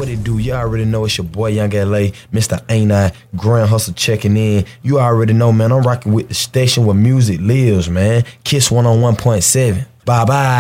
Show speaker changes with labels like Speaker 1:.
Speaker 1: What it do? You already know it's your boy Young LA, Mr. Ain't I, Grand Hustle checking in. You already know, man, I'm rocking with the station where music lives, man. Kiss 101.7. Bye-bye.